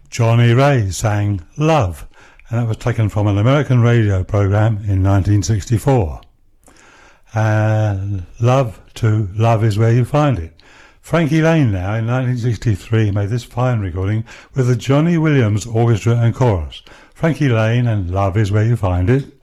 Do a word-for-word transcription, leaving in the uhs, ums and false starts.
Johnny Ray sang Love, and that was taken from an American radio program in nineteen sixty-four. And Love to Love is Where You Find It. Frankie Laine now in nineteen sixty-three made this fine recording with the Johnny Williams Orchestra and Chorus. Frankie Laine and Love is Where You Find It.